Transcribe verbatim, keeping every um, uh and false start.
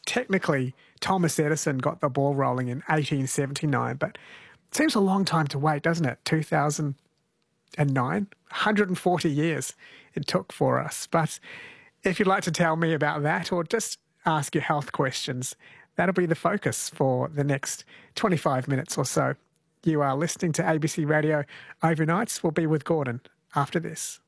technically, Thomas Edison got the ball rolling in eighteen seventy-nine, but it seems a long time to wait, doesn't it? two thousand nine, one hundred forty years it took for us. But if you'd like to tell me about that or just ask your health questions, that'll be the focus for the next twenty-five minutes or so. You are listening to A B C Radio Overnights. We'll be with Gordon after this.